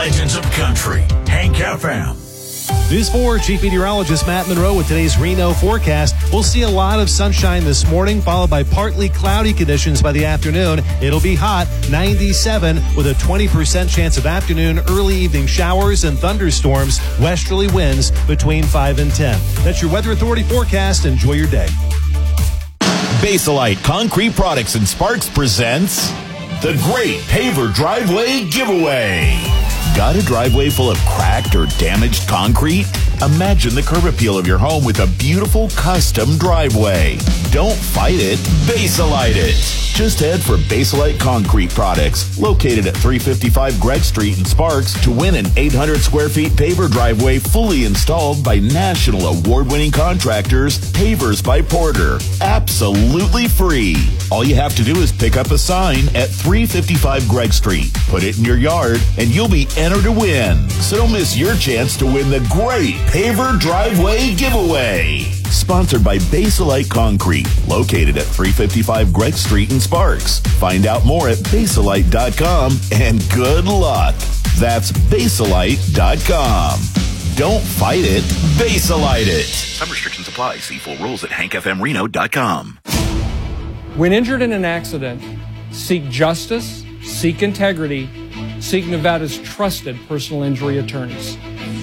Legends of Country, Hank FM. News 4, Chief Meteorologist Matt Monroe with today's Reno forecast. We'll see a lot of sunshine this morning, followed by partly cloudy conditions by the afternoon. It'll be hot, 97, with a 20% chance of afternoon, early evening showers and thunderstorms, westerly winds between 5 and 10. That's your Weather Authority forecast. Enjoy your day. Baselite Concrete Products and Sparks presents the Great Paver Driveway Giveaway. Got a driveway full of cracked or damaged concrete? Imagine the curb appeal of your home with a beautiful custom driveway. Don't fight it, Baselite it. Just head for Baselite Concrete Products, located at 355 Greg Street in Sparks, to win an 800 square feet paver driveway fully installed by national award-winning contractors, Pavers by Porter. Absolutely free. All you have to do is pick up a sign at 355 Greg Street, put it in your yard, and you'll be entered to win. So don't miss your chance to win the Great Paver Driveway Giveaway. Sponsored by Baselite Concrete, located at 355 Greg Street in Sparks. Find out more at Baselite.com and good luck. That's Baselite.com. Don't fight it, Baselite it. Some restrictions apply. See full rules at HankFMReno.com. When injured in an accident, seek justice, seek integrity, seek Nevada's trusted personal injury attorneys.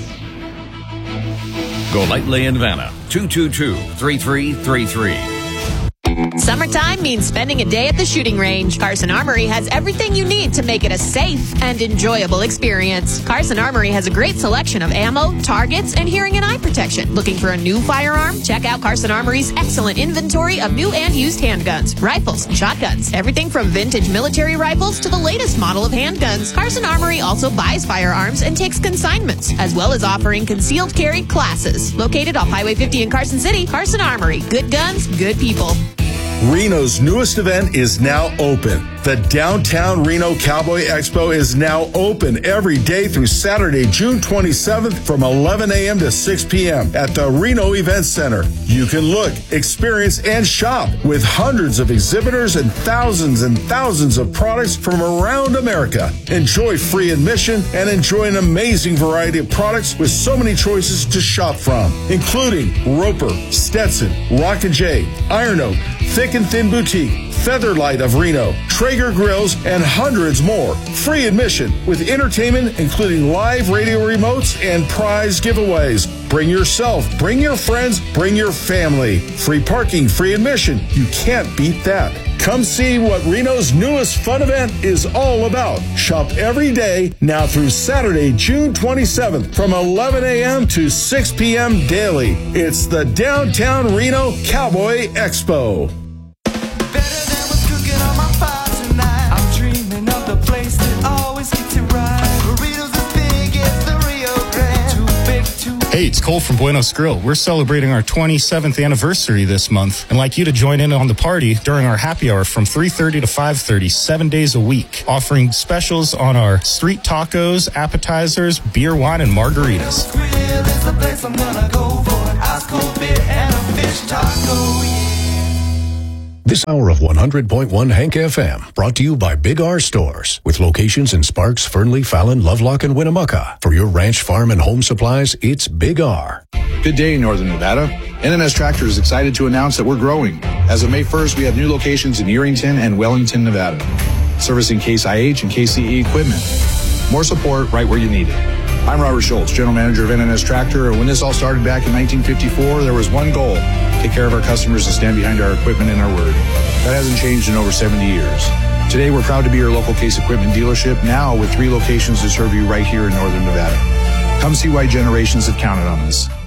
Golightly in Vanna, 222-3333. Summertime means spending a day at the shooting range. Carson Armory has everything you need to make it a safe and enjoyable experience. Carson Armory has a great selection of ammo, targets, and hearing and eye protection. Looking for a new firearm? Check out Carson Armory's excellent inventory of new and used handguns, rifles, and shotguns. Everything from vintage military rifles to the latest model of handguns. Carson Armory also buys firearms and takes consignments, as well as offering concealed carry classes. Located off Highway 50 in Carson City, Carson Armory. Good guns, good people. Reno's newest event is now open. The Downtown Reno Cowboy Expo is now open every day through Saturday, June 27th from 11 a.m. to 6 p.m. at the Reno Event Center. You can look, experience, and shop with hundreds of exhibitors and thousands of products from around America. Enjoy free admission and enjoy an amazing variety of products with so many choices to shop from, including Roper, Stetson, Rock & J, Iron Oak, Thick and Thin Boutique, Featherlight of Reno, Traeger Grills, and hundreds more. Free admission with entertainment, including live radio remotes and prize giveaways. Bring yourself, bring your friends, bring your family. Free parking, free admission. You can't beat that. Come see what Reno's newest fun event is all about. Shop every day now through Saturday, June 27th from 11 a.m. to 6 p.m. daily. It's the Downtown Reno Cowboy Expo. Hey, it's Cole from Buenos Grill. We're celebrating our 27th anniversary this month and like you to join in on the party during our happy hour from 3:30 to 5:30, 7 days a week, offering specials on our street tacos, appetizers, beer, wine, and margaritas. This hour of 100.1 Hank FM brought to you by Big R Stores with locations in Sparks, Fernley, Fallon, Lovelock, and Winnemucca. For your ranch, farm, and home supplies, it's Big R. Good day, Northern Nevada. NNS Tractor is excited to announce that we're growing. As of May 1st, we have new locations in Yerington and Wellington, Nevada, servicing Case IH and KCE equipment. More support right where you need it. I'm Robert Schultz, General Manager of NNS Tractor, and when this all started back in 1954, there was one goal: take care of our customers and stand behind our equipment and our word. That hasn't changed in over 70 years. Today, we're proud to be your local Case Equipment dealership, now with 3 locations to serve you right here in Northern Nevada. Come see why generations have counted on us.